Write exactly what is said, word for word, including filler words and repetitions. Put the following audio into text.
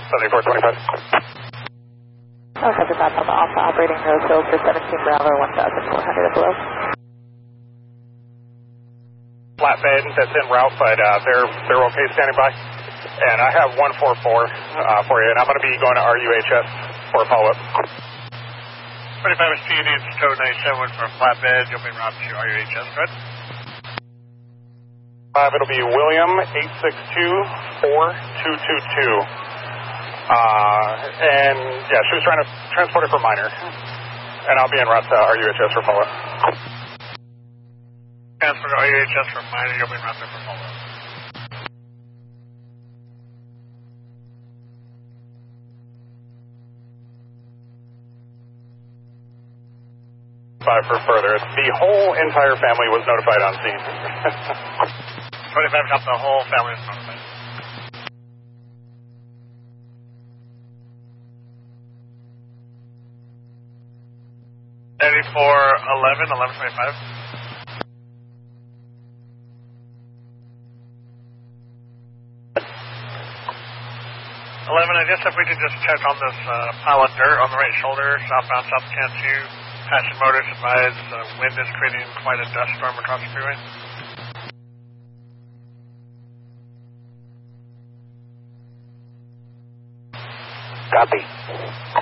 seventy-four twenty-five. Oh, Roger, Papa Alpha operating Rose Hill for seventeen Bravo, one thousand four hundred and below. Flatbed that's en route, but uh, they're they're okay standing by. And I have one four four uh, for you, and I'm going to be going to R U H S for a follow-up. twenty-five S T needs code ninety-seven for flatbed. You'll be route to R U H S, right? Five, it'll be William eight six two four two two two. Uh, and yeah, she was trying to transport it for minor, and I'll be en route to R U H S for follow-up. Transfer to R U H S for minor. You'll be en route there for follow-up. Five for further. The whole entire family was notified on scene. twenty-five got the whole family is notified. eighty-four eleven, eleven twenty-five. eleven, I guess if we could just check on this uh, pile of dirt on the right shoulder, southbound South Cantu. Passenger motors advise uh, wind is creating quite a dust storm across the freeway. Copy.